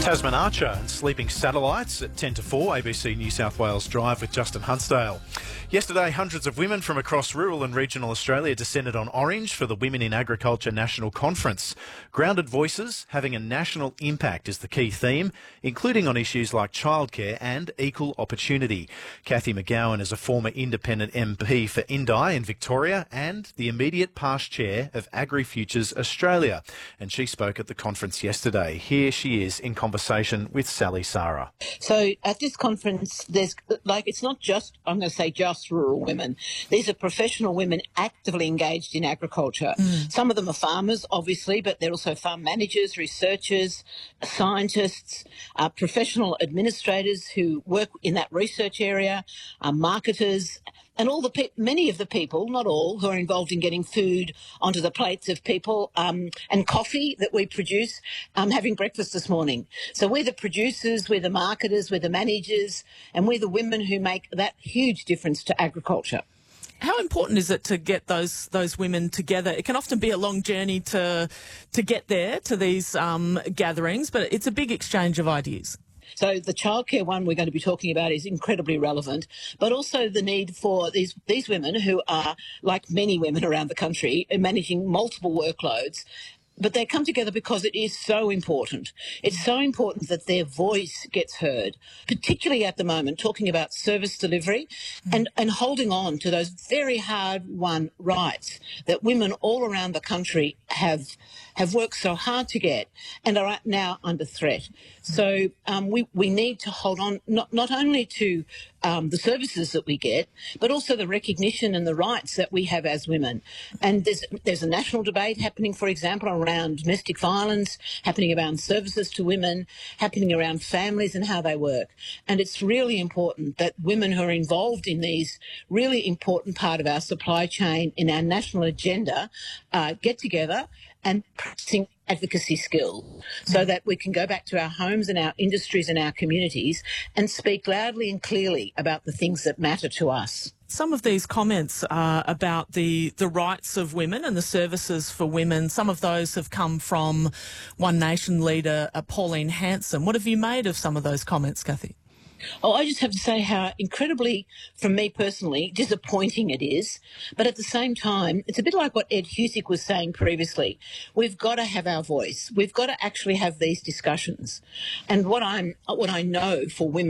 Tasman Archer and Sleeping Satellites at 10 to 4, ABC New South Wales Drive with Justin Hunsdale. Yesterday, hundreds of women from across rural and regional Australia descended on Orange for the Women in Agriculture National Conference. Grounded voices having a national impact is the key theme, including on issues like childcare and equal opportunity. Cathy McGowan is a former independent MP for Indi in Victoria and the immediate past chair of AgriFutures Australia, and she spoke at the conference yesterday. Here she is in conversation with Sally Sarah. So at this conference, it's not just, I'm going to say just rural women. These are professional women actively engaged in agriculture. Some of them are farmers, obviously, but they're also farm managers, researchers, scientists, professional administrators who work in that research area, marketers, and many of the people, not all, who are involved in getting food onto the plates of people, and coffee that we produce, having breakfast this morning. So we're the producers, we're the marketers, we're the managers, and we're the women who make that huge difference to agriculture. How important is it to get those women together? It can often be a long journey to get there, to these gatherings, but it's a big exchange of ideas. So the childcare one we're going to be talking about is incredibly relevant, but also the need for these women who are, like many women around the country, managing multiple workloads. But they come together because it is so important. It's so important that their voice gets heard, particularly at the moment, talking about service delivery and holding on to those very hard-won rights that women all around the country have worked so hard to get and are now under threat. So we need to hold on not only to the services that we get, but also the recognition and the rights that we have as women. And there's a national debate happening, for example, around domestic violence, happening around services to women, happening around families and how they work. And it's really important that women who are involved in these really important part of our supply chain in our national agenda get together and practicing advocacy skills so that we can go back to our homes and our industries and our communities and speak loudly and clearly about the things that matter to us. Some of these comments about the rights of women and the services for women, some of those have come from One Nation leader Pauline Hanson. What have you made of some of those comments, Cathy? Oh, I just have to say how incredibly, from me personally, disappointing it is. But at the same time, it's a bit like what Ed Husick was saying previously. We've got to have our voice. We've got to actually have these discussions. And what I know for women